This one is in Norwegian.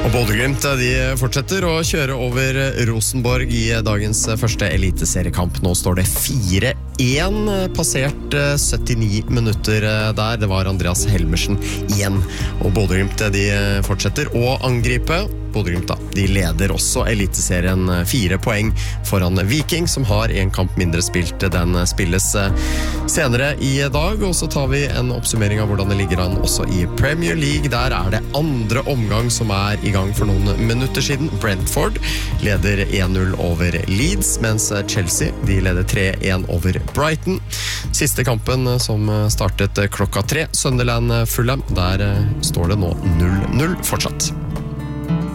Og Bodø/Glimt de fortsetter å kjøre over Rosenborg i dagens første eliteseriekamp. Nå står det 4-1, passert 79 minutter der. Det var Andreas Helmersen igjen. Og Bodø/Glimt de fortsetter å angripe. Bodø/Glimt da, de leder også eliteserien 4 poeng foran Viking, som har en kamp mindre spilt. Den spilles senere i dag, og så tar vi en oppsummering av hvordan det ligger an også i Premier League. Der er det andre omgang som er i gang for noen minutter siden. Brentford leder 1-0 over Leeds, mens Chelsea de leder 3-1 over Brighton. Siste kampen som startet klokka 3, Sunderland Fulham, der står det nå 0-0 fortsatt.